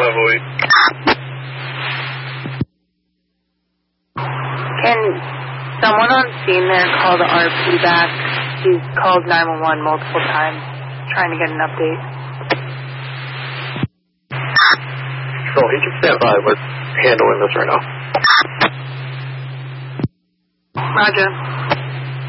508. Can someone on scene there call the RP back? He's called 911 multiple times, trying to get an update. So he can stand by. We're handling this right now. Roger.